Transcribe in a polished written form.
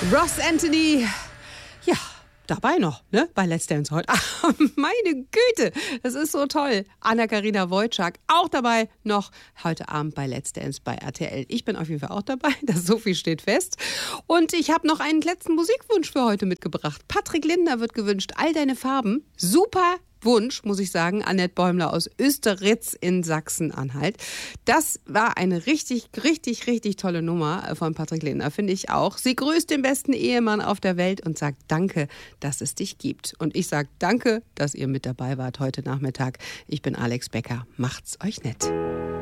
Ross Anthony, ja, dabei noch, ne, bei Let's Dance heute. Ach, meine Güte, das ist so toll. Anna-Karina Wojcik auch dabei noch heute Abend bei Let's Dance bei RTL. Ich bin auf jeden Fall auch dabei, das so viel steht fest. Und ich habe noch einen letzten Musikwunsch für heute mitgebracht. Patrick Lindner wird gewünscht, All deine Farben. Super Wunsch, muss ich sagen, Annette Bäumler aus Österitz in Sachsen-Anhalt. Das war eine richtig, richtig, richtig tolle Nummer von Patrick Lindner, finde ich auch. Sie grüßt den besten Ehemann auf der Welt und sagt danke, dass es dich gibt. Und ich sage danke, dass ihr mit dabei wart heute Nachmittag. Ich bin Alex Becker. Macht's euch nett.